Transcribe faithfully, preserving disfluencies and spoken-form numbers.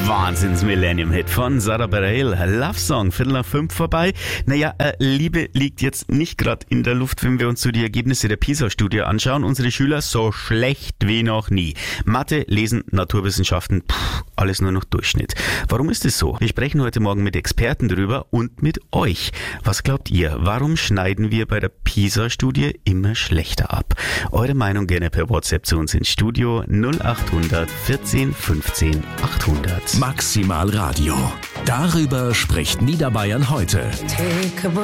Wahnsinns-Millennium-Hit von Sara Bareil, Love Song, Viertel nach fünf vorbei. Naja, äh, Liebe liegt jetzt nicht gerade in der Luft, wenn wir uns so die Ergebnisse der PISA-Studie anschauen. Unsere Schüler so schlecht wie noch nie. Mathe, Lesen, Naturwissenschaften, pff, alles nur noch Durchschnitt. Warum ist es so? Wir sprechen heute Morgen mit Experten drüber und mit euch. Was glaubt ihr? Warum schneiden wir bei der PISA-Studie immer schlechter ab? Eure Meinung gerne per WhatsApp zu uns ins Studio null achthundert vierzehn fünfzehn achthundert. Maximal Radio. Darüber spricht Niederbayern heute.